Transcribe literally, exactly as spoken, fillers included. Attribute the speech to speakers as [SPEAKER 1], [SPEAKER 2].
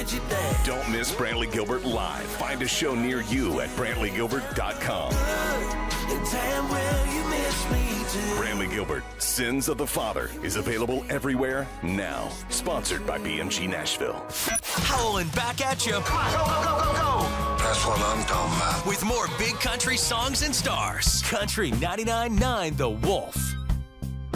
[SPEAKER 1] with your dad.
[SPEAKER 2] Don't miss Brantley Gilbert live. Find a show near you at brantley gilbert dot com.
[SPEAKER 1] And damn well you miss me too.
[SPEAKER 2] Brantley Gilbert, Sins of the Father, is available everywhere now. Sponsored by B M G Nashville.
[SPEAKER 3] Howling back at you.
[SPEAKER 4] Come on, go, go, go, go, go.
[SPEAKER 5] That's what I'm talking about.
[SPEAKER 3] With more big country songs and stars. Country ninety-nine point nine The Wolf.